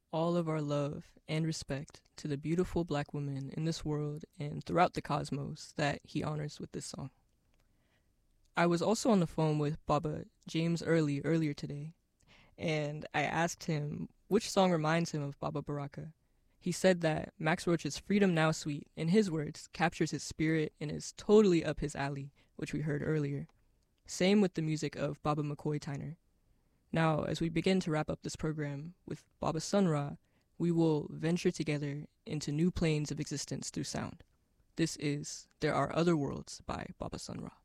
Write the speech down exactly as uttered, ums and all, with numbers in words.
all of our love and respect to the beautiful black women in this world and throughout the cosmos that he honors with this song. I was also on the phone with Baba James Early earlier today, and I asked him which song reminds him of Baba Baraka. He said that Max Roach's Freedom Now Suite, in his words, captures his spirit and is totally up his alley, which we heard earlier. Same with the music of Baba McCoy Tyner. Now, as we begin to wrap up this program with Baba Sun Ra, we will venture together into new planes of existence through sound. This is There Are Other Worlds by Baba Sun Ra.